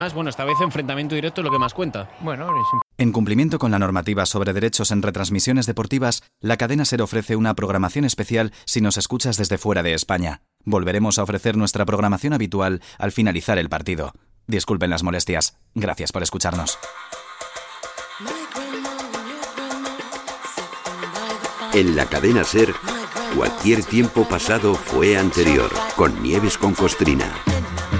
Bueno, esta vez enfrentamiento directo es lo que más cuenta. Bueno, en cumplimiento con la normativa sobre derechos en retransmisiones deportivas, la cadena SER ofrece una programación especial si nos escuchas desde fuera de España. Volveremos a ofrecer nuestra programación habitual al finalizar el partido. Disculpen las molestias. Gracias por escucharnos. En la cadena SER, cualquier tiempo pasado fue anterior, con Nieves con Costrina.